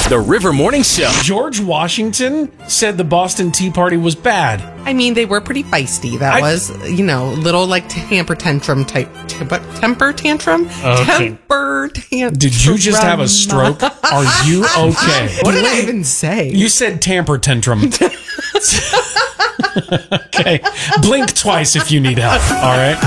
The River Morning Show. George Washington said the Boston Tea Party was bad. I mean, they were pretty feisty. That was, little like temper tantrum type. Temper tantrum? Temper tantrum. Did you just have a stroke? Are you okay? What did I even say? You said tamper tantrum. Okay. Blink twice if you need help. All right.